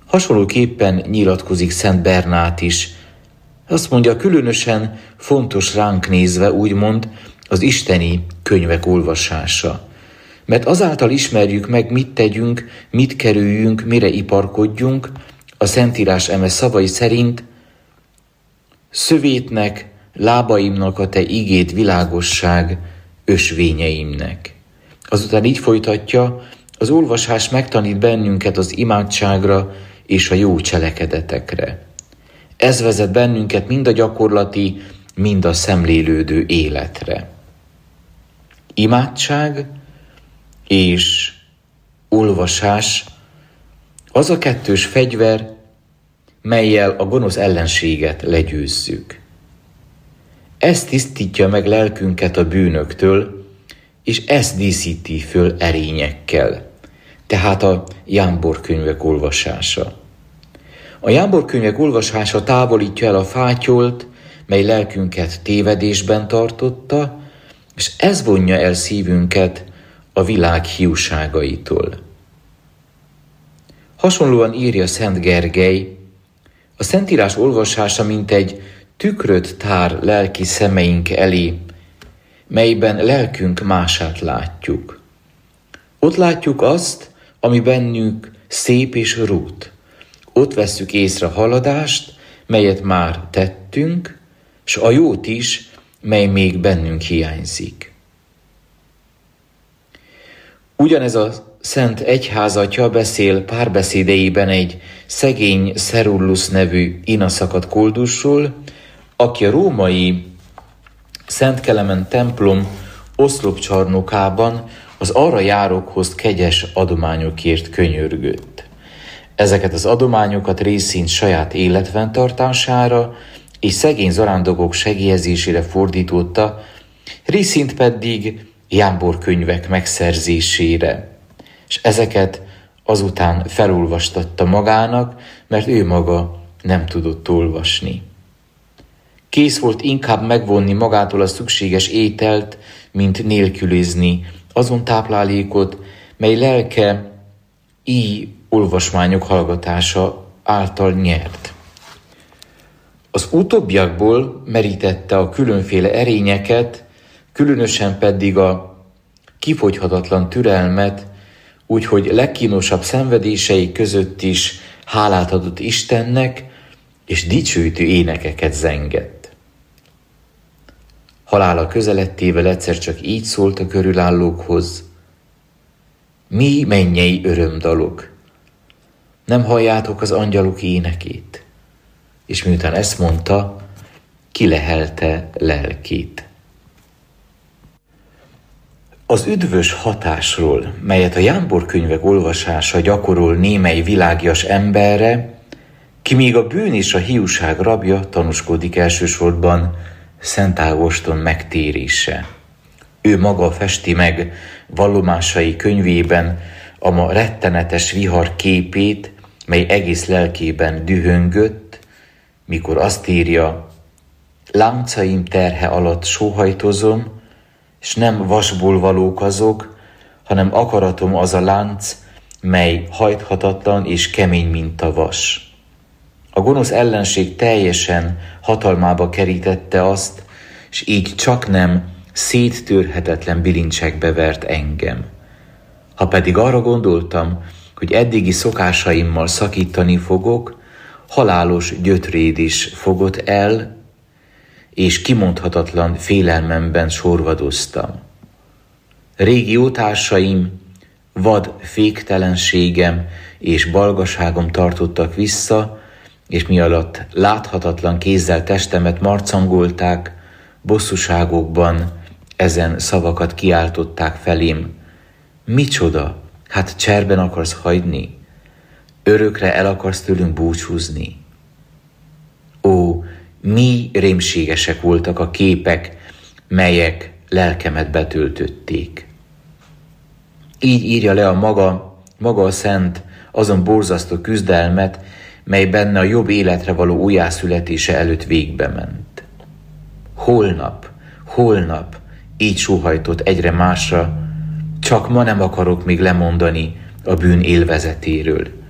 Hasonlóképpen nyilatkozik Szent Bernát is. Azt mondja, különösen fontos ránk nézve, úgymond, az isteni könyvek olvasása. Mert azáltal ismerjük meg, mit tegyünk, mit kerüljünk, mire iparkodjunk, a Szentírás eme szavai szerint: szövétnek, lábaimnak a te igéd világosság, ösvényeimnek. Azután így folytatja, az olvasás megtanít bennünket az imádságra és a jó cselekedetekre. Ez vezet bennünket mind a gyakorlati, mind a szemlélődő életre. Imádság és olvasás az a kettős fegyver, mellyel a gonosz ellenséget legyőzzük. Ez tisztítja meg lelkünket a bűnöktől, és ez díszíti föl erényekkel, tehát a jámborkönyvek olvasása. A jámborkönyvek olvasása távolítja el a fátyolt, mely lelkünket tévedésben tartotta, és ez vonja el szívünket a világ hiúságaitól. Hasonlóan írja Szent Gergely, a Szentírás olvasása mint egy tükröt tár lelki szemeink elé, melyben lelkünk mását látjuk. Ott látjuk azt, ami bennünk szép és rút. Ott vesszük észre a haladást, melyet már tettünk, s a jót is, mely még bennünk hiányzik. Ugyanez a Szent Egyházatya beszél párbeszédeiben egy szegény Szerullusz nevű inaszakadt koldusról, aki a római Szent Kelemen templom oszlopcsarnokában az arra járókhoz kegyes adományokért könyörgött. Ezeket az adományokat részint saját életfenntartására és szegény zarándokok segélyezésére fordította, részint pedig jámborkönyvek megszerzésére, és ezeket azután felolvastatta magának, mert ő maga nem tudott olvasni. Kész volt inkább megvonni magától a szükséges ételt, mint nélkülizni azon táplálékot, mely lelke így olvasmányok hallgatása által nyert. Az utóbbiakból merítette a különféle erényeket, különösen pedig a kifogyhatatlan türelmet, úgyhogy legkínosabb szenvedései között is hálát adott Istennek, és dicsőítő énekeket zengett. Halála közelettével egyszer csak így szólt a körülállókhoz: mi mennyei örömdalok, nem halljátok az angyalok énekét? És miután ezt mondta, kilehelte lelkét. Az üdvös hatásról, melyet a jámborkönyvek olvasása gyakorol némely világias emberre, ki még a bűn és a hiúság rabja, tanúskodik elsősorban Szent Ágoston megtérése. Ő maga festi meg vallomásai könyvében a ma rettenetes vihar képét, mely egész lelkében dühöngött, mikor azt írja: láncaim terhe alatt sóhajtozom, és nem vasból valók azok, hanem akaratom az a lánc, mely hajthatatlan és kemény, mint a vas. A gonosz ellenség teljesen hatalmába kerítette azt, és így csak nem széttörhetetlen bilincsekbe vert engem. Ha pedig arra gondoltam, hogy eddigi szokásaimmal szakítani fogok, halálos gyötréd is fogott el, és kimondhatatlan félelmemben sorvadoztam. Régi jótársaim vad féktelenségem és balgaságom tartottak vissza, és mi alatt láthatatlan kézzel testemet marcangolták, bosszúságokban ezen szavakat kiáltották felém: micsoda, hát cserben akarsz hagyni? Örökre el akarsz tőlünk búcsúzni? Ó, mi rémségesek voltak a képek, melyek lelkemet betöltötték. Így írja le a maga a szent azon borzasztó küzdelmet, mely benne a jobb életre való újjászületése előtt végbe ment. Holnap, így sóhajtott egyre másra, csak ma nem akarok még lemondani a bűn élvezetéről.